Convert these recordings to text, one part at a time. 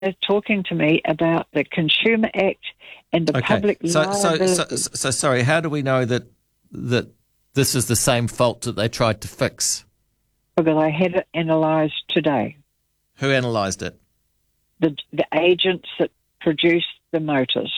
they're talking to me about the Consumer Act and the public liability. So sorry, how do we know that this is the same fault that they tried to fix? Because I had it analysed today. Who analysed it? The agents that produced the motors.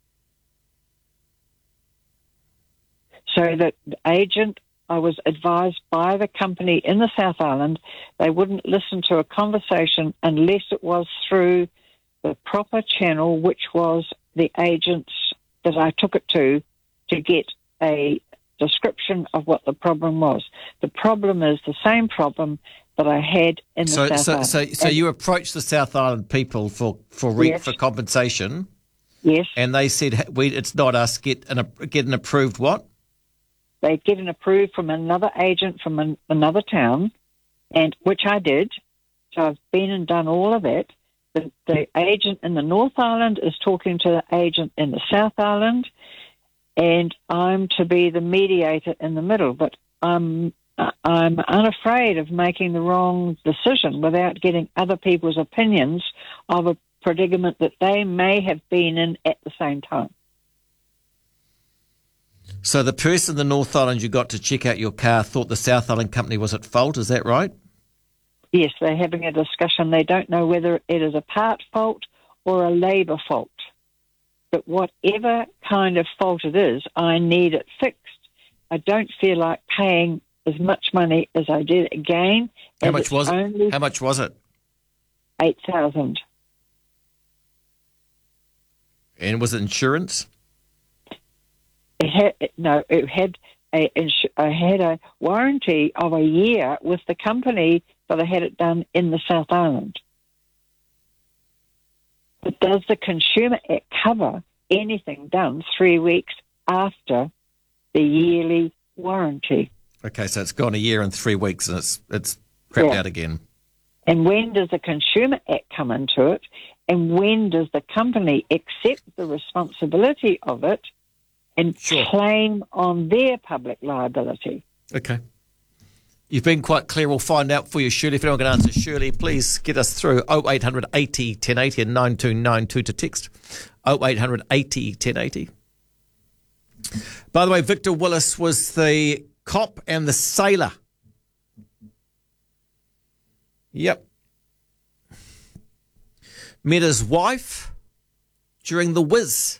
So that the agent, I was advised by the company in the South Island, they wouldn't listen to a conversation unless it was through the proper channel, which was the agents that I took it to get a description of what the problem was. The problem is the same problem that I had in the South Island. So you approached the South Island people for compensation? Yes. And they said, it's not us, get an approved what? They get an approved from another agent from another town, and which I did. So I've been and done all of that. The agent in the North Island is talking to the agent in the South Island, and I'm to be the mediator in the middle. But I'm unafraid of making the wrong decision without getting other people's opinions of a predicament that they may have been in at the same time. So the person in the North Island you got to check out your car thought the South Island company was at fault, is that right? Yes, they're having a discussion. They don't know whether it is a part fault or a labour fault. But whatever kind of fault it is, I need it fixed. I don't feel like paying as much money as I did again. How much was it? How much was it? 8,000. And was it insurance? I had a warranty of a year with the company, but I had it done in the South Island. But does the Consumer Act cover anything done 3 weeks after the yearly warranty? Okay, so it's gone a year and 3 weeks and it's crept out again. And when does the Consumer Act come into it? And when does the company accept the responsibility of it and claim on their public liability? Okay. You've been quite clear. We'll find out for you, Shirley. If anyone can answer Shirley, please get us through 0800 80 1080 and 9292 to text 0800 80 1080. By the way, Victor Willis was the cop and the sailor. Yep. Met his wife during the whiz,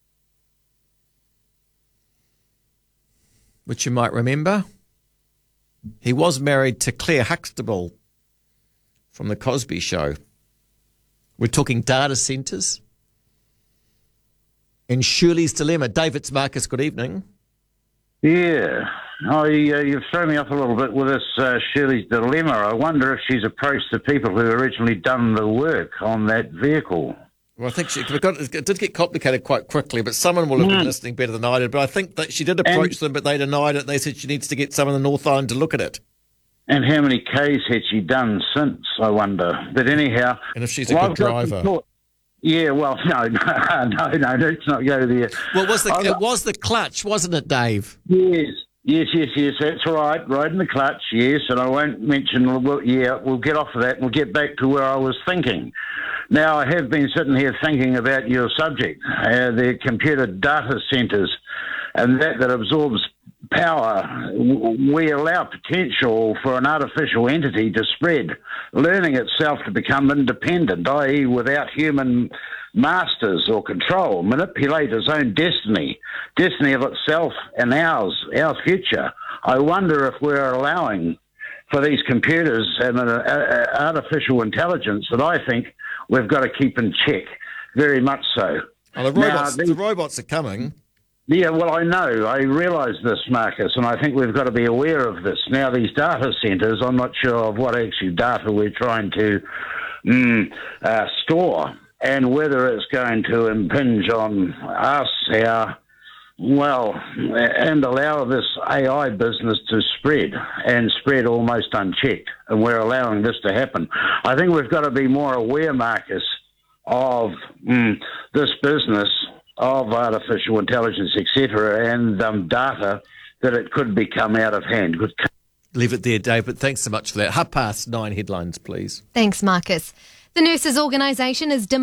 which you might remember. He was married to Claire Huxtable from The Cosby Show. We're talking data centres and Shirley's dilemma. David Marcus, good evening. Yeah. You've thrown me off a little bit with this Shirley's dilemma. I wonder if she's approached the people who originally done the work on that vehicle. Well, I think it did get complicated quite quickly, but someone will have been listening better than I did. But I think that she did approach them, but they denied it. They said she needs to get someone in the North Island to look at it. And how many Ks had she done since, I wonder? But anyhow... And if she's a good driver. Yeah, well, no, let's not go there. Well, it was the clutch, wasn't it, Dave? Yes, that's right in the clutch, yes, and I won't mention, we'll get off of that and we'll get back to where I was thinking. Now, I have been sitting here thinking about your subject, the computer data centres, and that absorbs power. We allow potential for an artificial entity to spread, learning itself to become independent, i.e. without human masters or control, manipulate its own destiny of itself and our future. I wonder if we're allowing for these computers and artificial intelligence that I think we've got to keep in check, very much so. Well, the robots are coming. Yeah, well, I know. I realise this, Marcus, and I think we've got to be aware of this. Now, these data centres, I'm not sure of what actually data we're trying to store and whether it's going to impinge on us, and allow this AI business to spread almost unchecked, and we're allowing this to happen. I think we've got to be more aware, Marcus, of this business of artificial intelligence, etc., and data, that it could become out of hand. Leave it there, Dave, but thanks so much for that. 9:30 headlines, please. Thanks, Marcus. The nurses' organisation is